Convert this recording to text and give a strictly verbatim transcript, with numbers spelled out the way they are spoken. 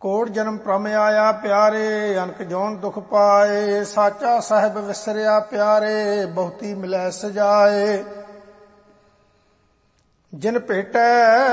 ਕੋਟ ਜਨਮ ਭ੍ਰਮ ਆਇਆ ਪਿਆਰੇ, ਅਨਕ ਜੋਨ ਦੁਖ ਪਾਏ। ਸਾਚਾ ਸਾਹਿਬ ਵਿਸਰਿਆ ਪਿਆਰੇ, ਬਹੁਤੀ ਮਿਲੈ ਸਜਾਏ। ਜਿਨ ਭੇਟੈ